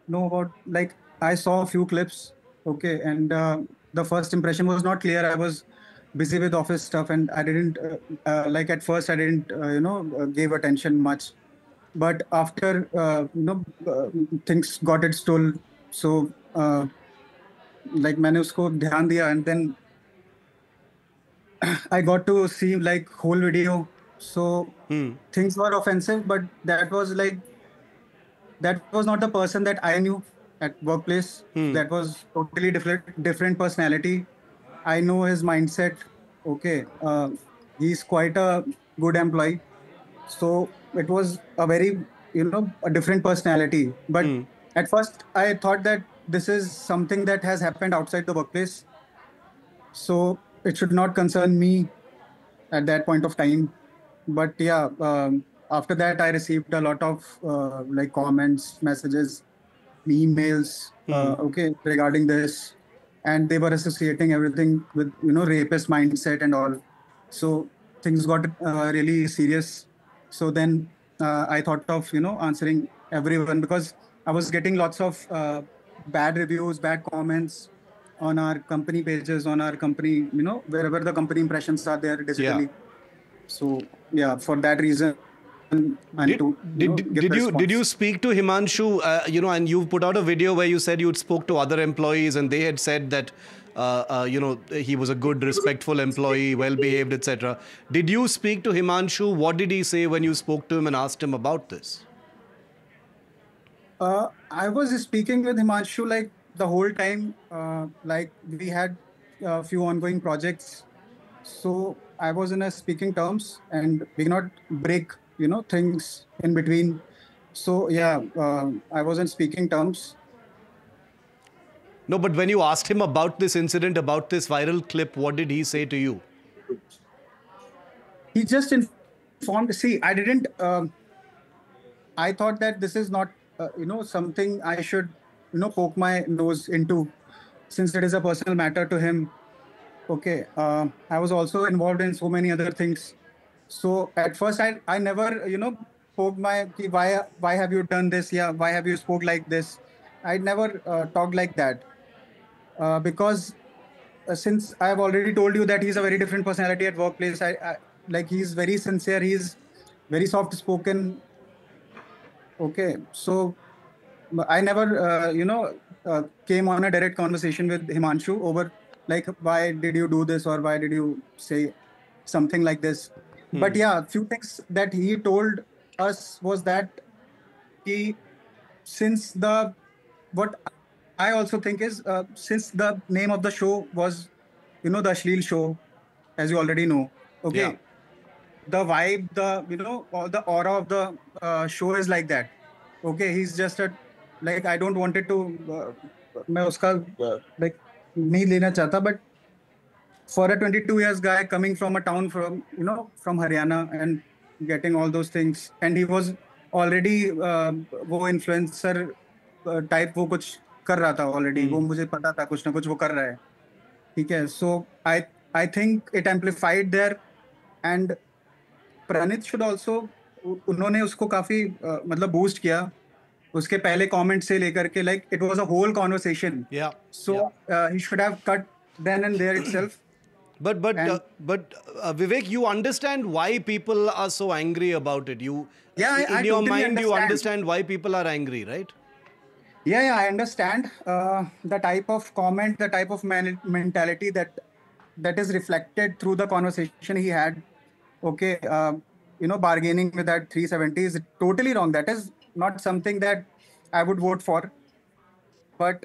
know about, like, I saw a few clips, okay, and the first impression was not clear. I was busy with office stuff, and I didn't like at first I didn't gave attention much. But after things got its toll, so like मैंने उसको ध्यान दिया, and then I got to see like whole video. So things were offensive, but that was not the person that I knew at workplace. That was totally different personality. I know his mindset. Okay, he's quite a good employee. So it was a very a different personality. But at first, I thought that this is something that has happened outside the workplace. So it should not concern me at that point of time. But yeah, after that, I received a lot of like comments, messages, emails, okay, regarding this, and they were associating everything with rapist mindset and all. So things got really serious. So then I thought of answering everyone, because I was getting lots of bad reviews, bad comments on our company pages, on our company, wherever the company impressions are there Yeah. digitally. So yeah, for that reason, I need to give the response. Did you speak to Himanshu? And you put out a video where you said you spoke to other employees, and they had said that he was a good, respectful employee, well behaved, etc. Did you speak to Himanshu? What did he say when you spoke to him and asked him about this? I was speaking with Himanshu like the whole time. Like we had a few ongoing projects, so I was in a speaking terms, and we cannot break things in between. So yeah, I was in speaking terms. No, but when you asked him about this incident, about this viral clip, what did he say to you? He just informed. See, I didn't. I thought that this is not something I should poke my nose into, since it is a personal matter to him. Okay, I was also involved in so many other things. So at first, I never poked my ki, why have you done this? Yeah, why have you spoke like this? I never talked like that, because since I have already told you that he's a very different personality at workplace. I like he's very sincere. He's very soft spoken. Okay, so I never came on a direct conversation with Himanshu over like why did you do this or why did you say something like this. But yeah, few things that he told us was that he, since the what I also think is since the name of the show was the Ashleel show, as you already know. Yeah. Okay, the vibe, the all the aura of the show is like that. Okay, he's just a, like, I don't wanted to मैं उसका like नहीं लेना चाहता, but for a 22 years guy coming from a town from from Haryana and getting all those things, and he was already वो influencer type वो कुछ कर रहा था already, वो मुझे पता था कुछ ना कुछ वो कर रहा है, ठीक है. So I think it amplified there, and Praneeth should also, उन्होंने उसको काफी मतलब बूस्ट किया उसके पहले कमेंट से लेकर के, like it was a whole conversation. So he should have cut then and there itself. But Vivek, you understand why people are so angry about it. In your mind, you understand why people are angry, right? Yeah, I understand the type of comment, the type of mentality that is reflected through the conversation he had. Okay, bargaining with that 370 is totally wrong. That is not something that I would vote for. But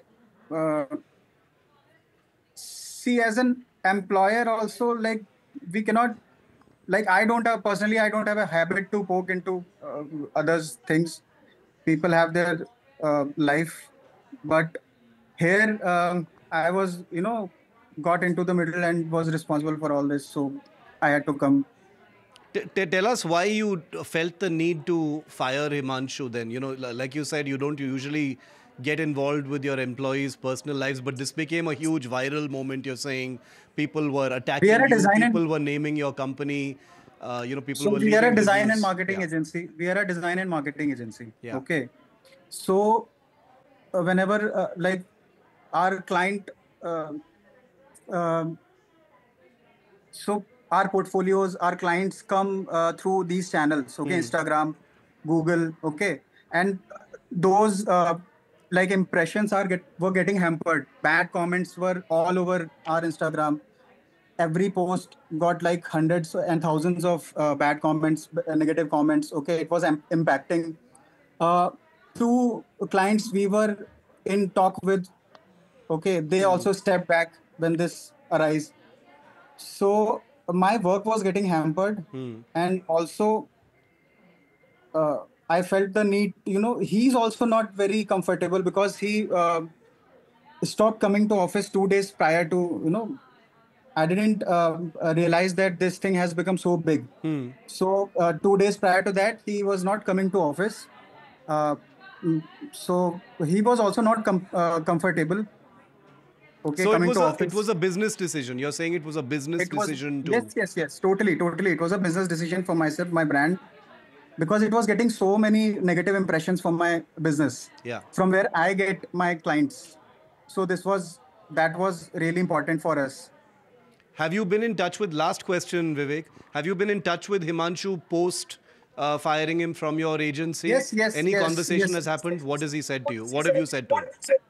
see, as an employer also, like, we cannot, like, I don't have a habit to poke into others things. People have their life, but here I was got into the middle and was responsible for all this, so I had to come. Tell us why you felt the need to fire Himanshu then. Like you said, you don't usually get involved with your employees' personal lives, but this became a huge viral moment. You're saying people were attacking you, people were naming your company, people were leaking we are a design and marketing agency. We are a design and marketing agency. Yeah. Okay. So whenever like our client, uh, um so our portfolios, our clients come through these channels, okay, Instagram, Google, okay, and those like impressions were getting hampered. Bad comments were all over our Instagram. Every post got like hundreds and thousands of bad comments, negative comments. Okay, it was impacting. Uh, Two clients we were in talk with. Okay, they also stepped back when this arise. So my work was getting hampered, and also I felt the need. He's also not very comfortable because he stopped coming to office 2 days prior to. I didn't realize that this thing has become so big. So 2 days prior to that, he was not coming to office. Uh, so he was also not comfortable. Okay, So coming to it was office. a business decision. You're saying it was a business It was, decision to. yes, yes, yes, totally, totally. It was a business decision for myself, my brand, because it was getting so many negative impressions from my business, Yeah. from where I get my clients. So that was really important for us. Have you been in touch with, last question, Vivek, have you been in touch with Himanshu post firing him from your agency? Yes, yes, Any yes, conversation yes. has happened? What has he said to you? What have you said to him?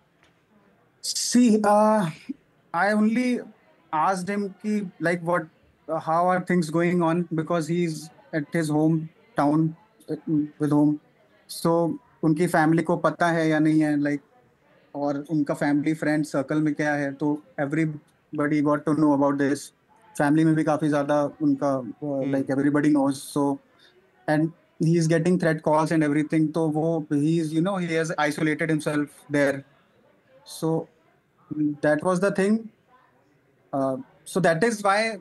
See, I only asked him ki, like how are things going on, because he's at his hometown with home. So उनकी family को पता है या नहीं है, like, और उनका family friend circle में क्या है, तो everybody got to know about this. Family में भी काफी ज्यादा उनका like everybody knows. So and he is getting threat calls and everything. तो वो he has isolated himself there. So that was the thing. So that is why,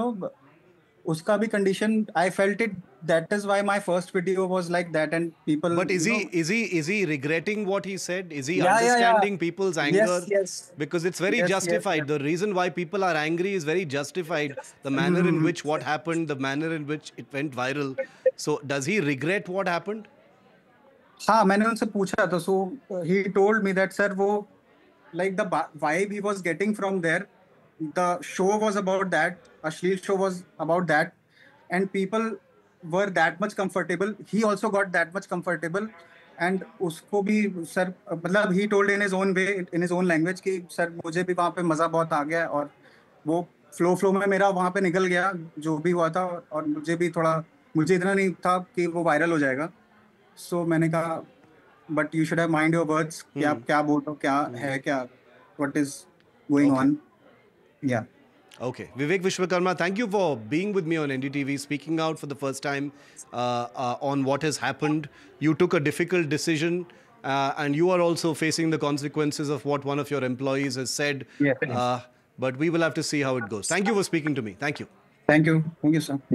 uska bhi condition, I felt it. That is why my first video was like that, and people, But is he regretting what he said? Is he yeah, yeah, yeah. understanding people's anger? Yes, yes. Because it's very Yes, yes, justified. yes. The reason why people are angry is very justified. The manner in which what happened, the manner in which it went viral. So does he regret what happened? हाँ, मैंने उनसे पूछा था. So he told me that, sir, वो like the vibe he was getting from there, the show was about that. Ashleel show was about that, and people were that much comfortable. He also got that much comfortable, and उसको भी sir मतलब he told in his own way, in his own language कि sir मुझे भी वहाँ पे मजा बहुत आ गया, और वो फ्लो में मेरा वहाँ पे निकल गया जो भी हुआ था, और मुझे इतना नहीं था कि वो वायरल हो जाएगा. सो मैंने कहा but you should have mind your words कि आप क्या बोल रहे हो, क्या है, क्या व्हाट इज गोइंग ऑन. या Okay. Vivek Vishwakarma, thank you for being with me on NDTV, speaking out for the first time on what has happened. You took a difficult decision, and you are also facing the consequences of what one of your employees has said. Yes, it is. But we will have to see how it goes. Thank you for speaking to me. Thank you. Thank you, sir.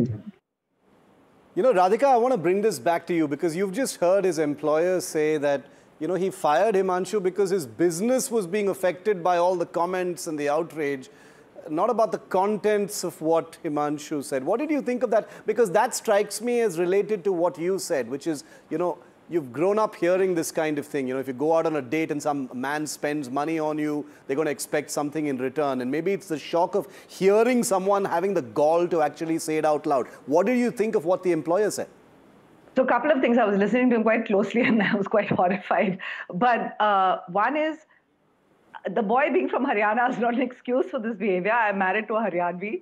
You know, Radhika, I want to bring this back to you because you've just heard his employer say that, he fired Himanshu because his business was being affected by all the comments and the outrage, not about the contents of what Himanshu said. What did you think of that? Because that strikes me as related to what you said, which is, you've grown up hearing this kind of thing. If you go out on a date and some man spends money on you, they're going to expect something in return. And maybe it's the shock of hearing someone having the gall to actually say it out loud. What did you think of what the employer said? So a couple of things. I was listening to him quite closely and I was quite horrified. But one is, the boy being from Haryana is not an excuse for this behavior. I'm married to a Haryanvi.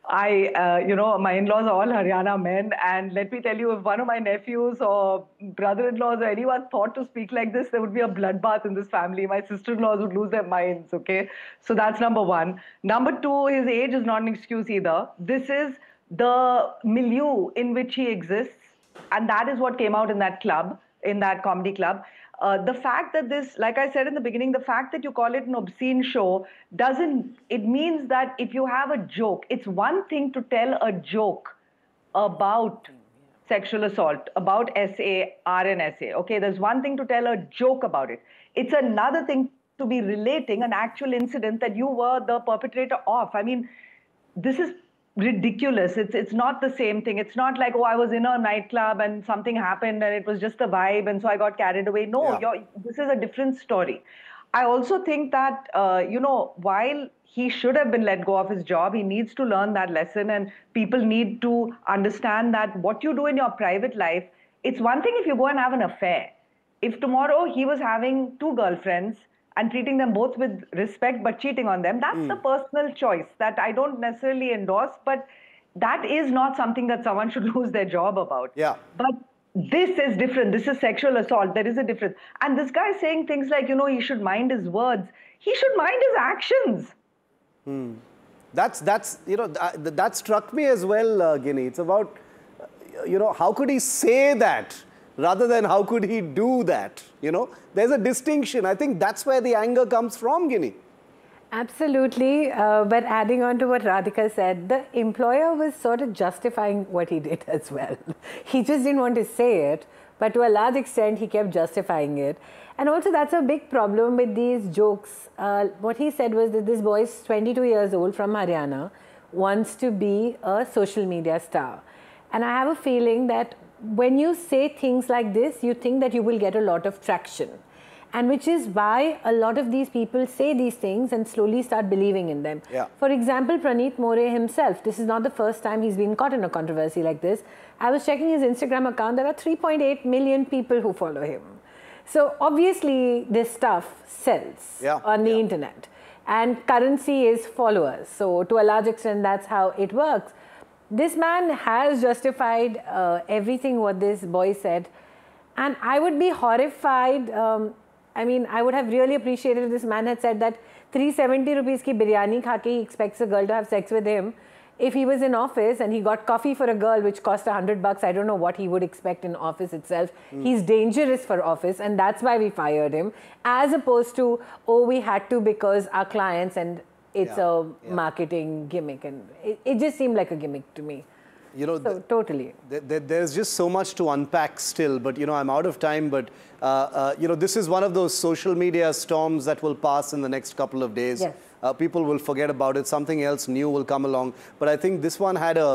My in-laws are all Haryana men. And let me tell you, if one of my nephews or brother-in-laws or anyone thought to speak like this, there would be a bloodbath in this family. My sister-in-laws would lose their minds, okay? So that's number one. Number two, his age is not an excuse either. This is the milieu in which he exists. And that is what came out in that club, in that comedy club. The fact that this, like I said in the beginning, the fact that you call it an obscene show it means that if you have a joke, it's one thing to tell a joke about sexual assault, about SA, RNSA. Okay, there's one thing to tell a joke about it. It's another thing to be relating an actual incident that you were the perpetrator of. I mean, this is ridiculous. It's not the same thing. It's not like, I was in a nightclub and something happened and it was just the vibe and so I got carried away. No, Yeah. this is a different story. I also think that, while he should have been let go of his job, he needs to learn that lesson, and people need to understand that what you do in your private life, it's one thing if you go and have an affair. If tomorrow he was having 2 girlfriends and treating them both with respect but cheating on them, that's a personal choice that I don't necessarily endorse, but that is not something that someone should lose their job about. Yeah. But this is different. This is sexual assault. There is a difference. And this guy saying things like, he should mind his words. He should mind his actions. That struck me as well, Ginny. It's about, how could he say that rather than how could he do that? There's a distinction. I think that's where the anger comes from, Ginny. Absolutely. But adding on to what Radhika said, the employer was sort of justifying what he did as well. He just didn't want to say it, but to a large extent, he kept justifying it. And also, that's a big problem with these jokes. What he said was that this boy is 22 years old from Haryana, wants to be a social media star. And I have a feeling that when you say things like this, you think that you will get a lot of traction. And which is why a lot of these people say these things and slowly start believing in them. Yeah. For example, Praneeth More himself, this is not the first time he's been caught in a controversy like this. I was checking his Instagram account. There are 3.8 million people who follow him. So obviously this stuff sells on the internet. And currency is followers. So to a large extent, that's how it works. This man has justified everything what this boy said. And I would be horrified. I would have really appreciated if this man had said that 370 rupees ki biryani kha ke he expects a girl to have sex with him. If he was in office and he got coffee for a girl which cost $100, I don't know what he would expect in office itself. He's dangerous for office, and that's why we fired him. As opposed to, we had to because our clients, and it's a marketing gimmick. And it just seemed like a gimmick to me. So, totally. There's just so much to unpack still, but I'm out of time. But this is one of those social media storms that will pass in the next couple of days. Yes. People will forget about it. Something else new will come along. But I think this one had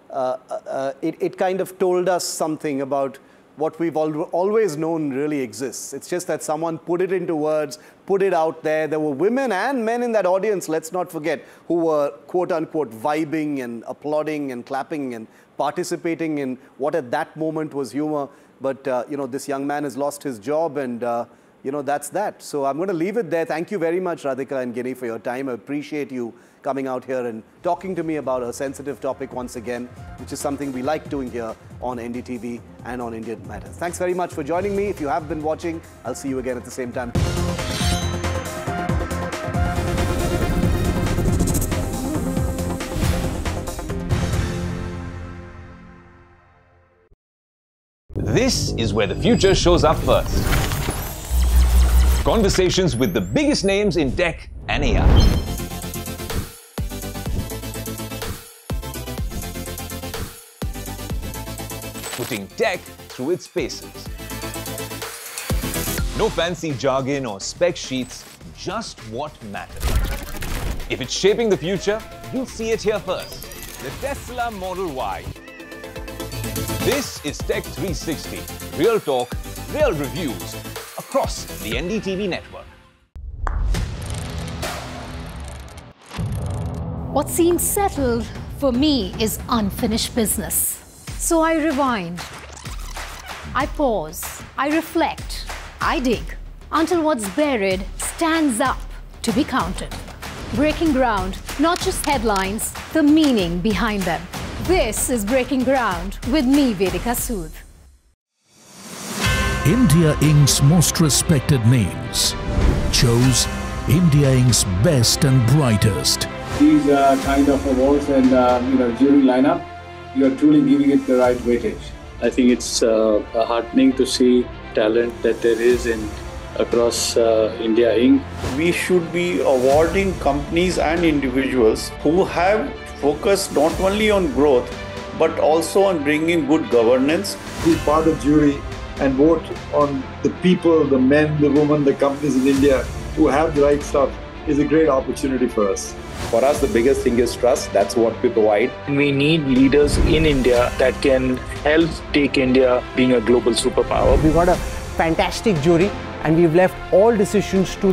it kind of told us something about what we've always known really exists. It's just that someone put it into words, put it out there. There were women and men in that audience, let's not forget, who were quote-unquote vibing and applauding and clapping and participating in what at that moment was humor. But, this young man has lost his job and, that's that. So I'm going to leave it there. Thank you very much, Radhika and Ginny, for your time. I appreciate you coming out here and talking to me about a sensitive topic once again, which is something we like doing here on NDTV and on Indian Matters. Thanks very much for joining me. If you have been watching, I'll see you again at the same time. This is where the future shows up first. Conversations with the biggest names in tech and AI. Putting tech through its paces. No fancy jargon or spec sheets, just what matters. If it's shaping the future, you'll see it here first. The Tesla Model Y. This is Tech 360. Real talk, real reviews across the NDTV network. What seems settled for me is unfinished business. So I rewind, I pause, I reflect, I dig, until what's buried stands up to be counted. Breaking ground, not just headlines, the meaning behind them. This is Breaking Ground with me, Vedika Sood. India Inc.'s most respected names chose India Inc.'s best and brightest. These kind of awards and jury lineup, you are truly giving it the right weightage. I think it's heartening to see talent that there is across India Inc. We should be awarding companies and individuals who have focused not only on growth but also on bringing good governance. Be part of jury and vote on the people, the men, the women, the companies in India who have the right stuff is a great opportunity for us. For us, the biggest thing is trust. That's what we provide. We need leaders in India that can help take India being a global superpower. We got a fantastic jury and we've left all decisions to